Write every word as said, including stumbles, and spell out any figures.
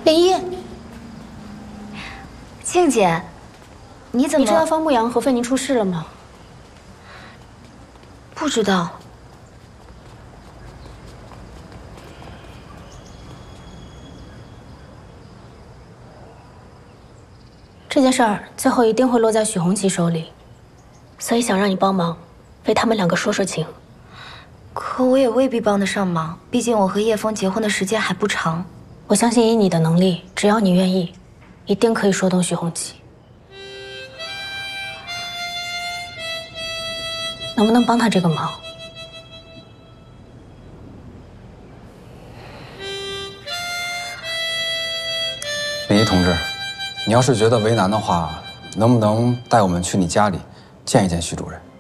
林一， 静姐，你怎么？ 你知道方牧阳和费宁出事了吗？ 不知道。 这件事儿最后一定会落在许红旗手里，所以想让你帮忙，为他们两个说说情。 可我也未必帮得上忙，毕竟我和叶枫结婚的时间还不长。 我相信以你的能力，只要你愿意，一定可以说动许红旗。能不能帮他这个忙？ 林一同志，你要是觉得为难的话，能不能带我们去你家里见一见许主任？